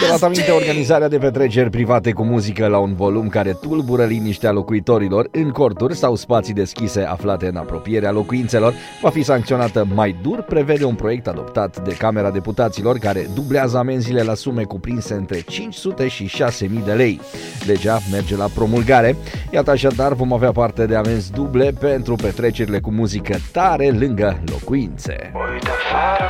De la aminte, organizarea de petreceri private cu muzică la un volum care tulbură liniștea locuitorilor în corturi sau spații deschise aflate în apropierea locuințelor va fi sancționată mai dur, prevede un proiect adoptat de Camera Deputaților care dublează amenziile la sume cuprinse între 500 și 6.000 de lei. Legea merge la promulgare. Iată, așadar vom avea parte de amenzi duble pentru petrecerile cu muzică tare lângă locuințe. Uite afară